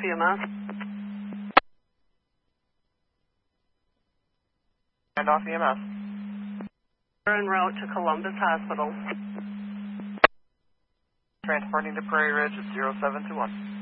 EMS. Handoff EMS. We're en route to Columbus Hospital. Transporting to Prairie Ridge at 0721.